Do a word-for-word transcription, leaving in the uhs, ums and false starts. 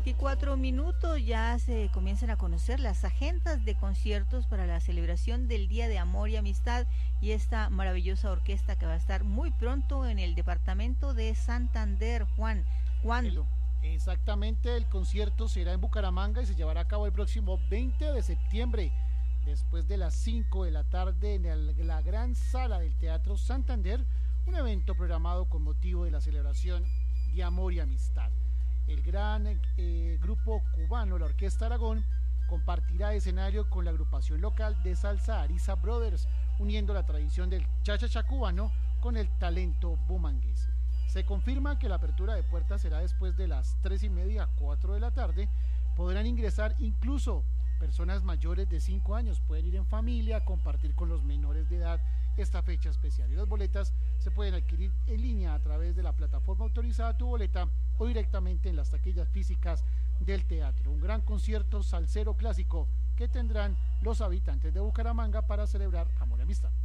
veinticuatro minutos, ya se comienzan a conocer las agendas de conciertos para la celebración del Día de Amor y Amistad y esta maravillosa orquesta que va a estar muy pronto en el departamento de Santander. Juan, ¿cuándo? El, exactamente, el concierto será en Bucaramanga y se llevará a cabo el próximo veinte de septiembre, después de las cinco de la tarde en el, la gran sala del Teatro Santander, un evento programado con motivo de la celebración de Amor y Amistad. El gran eh, grupo cubano, la Orquesta Aragón, compartirá escenario con la agrupación local de salsa Ariza Brothers, uniendo la tradición del cha-cha-cha cubano con el talento bumangués. Se confirma que la apertura de puertas será después de las tres y media a cuatro de la tarde. Podrán ingresar incluso personas mayores de cinco años, pueden ir en familia, compartir con los menores de edad esta fecha especial. Y las boletas se pueden adquirir en línea a través de la plataforma autorizada Tu Boleta o directamente en las taquillas físicas del teatro. Un gran concierto salsero clásico que tendrán los habitantes de Bucaramanga para celebrar Amor y Amistad.